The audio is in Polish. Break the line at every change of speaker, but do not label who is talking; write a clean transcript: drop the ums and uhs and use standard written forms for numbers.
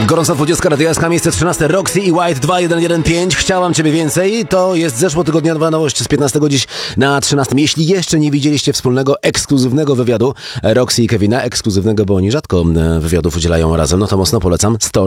Gorąca 20 Radio SK, miejsce 13, Roxy i White 2115. Chciałam Ciebie więcej. To jest zeszłotygodniowa nowość z 15 dziś na 13. Jeśli jeszcze nie widzieliście wspólnego, ekskluzywnego wywiadu Roxy i Kevina, ekskluzywnego, bo oni rzadko wywiadów udzielają razem, no to mocno polecam.